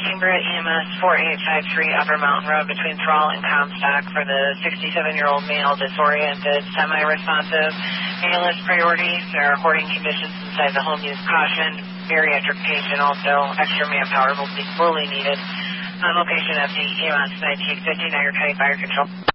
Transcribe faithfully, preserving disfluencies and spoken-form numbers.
Cambria E M S four eight five three Upper Mountain Road between Thrall and Comstock for the sixty-seven-year-old male, disoriented, semi-responsive. A L S priority. There are hoarding conditions inside the home. Use caution. Bariatric patient also. Extra manpower will be fully needed. On location F D E M S nineteen fifty, Narcotic Fire Control.